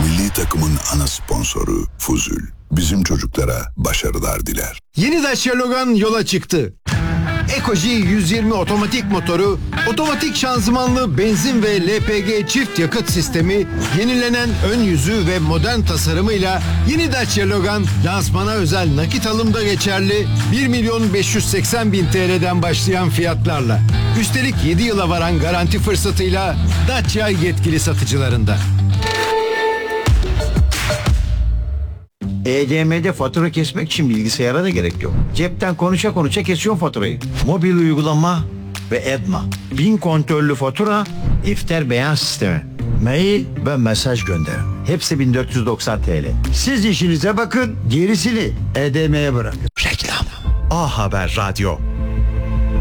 Milli takımın ana sponsoru Fuzul. Bizim çocuklara başarılar diler. Yeni Dacia Logan yola çıktı. Ekoji 120 otomatik motoru, otomatik şanzımanlı benzin ve LPG çift yakıt sistemi, yenilenen ön yüzü ve modern tasarımıyla yeni Dacia Logan lansmana özel nakit alımda geçerli 1.580.000 TL'den başlayan fiyatlarla. Üstelik 7 yıla varan garanti fırsatıyla Dacia yetkili satıcılarında. EDM'de fatura kesmek için bilgisayara da gerek yok. Cepten konuşa konuşa kesiyorsun faturayı. Mobil uygulama ve Edma. 1000 kontrollü fatura, iftar beyan sistemi. Mail ve mesaj gönder. Hepsi 1490 TL. Siz işinize bakın, gerisini EDM'ye bırakın. Reklam. A Haber Radyo.